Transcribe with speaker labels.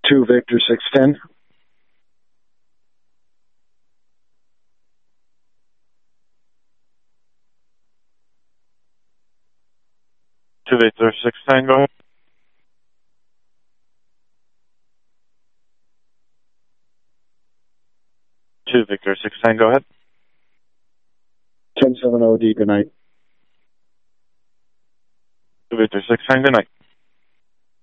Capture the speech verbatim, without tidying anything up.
Speaker 1: two Victor six ten.
Speaker 2: two Victor six ten, go ahead. two Victor six ten, go ahead.
Speaker 1: ten seven O D, good night.
Speaker 2: two Victor six ten, good night.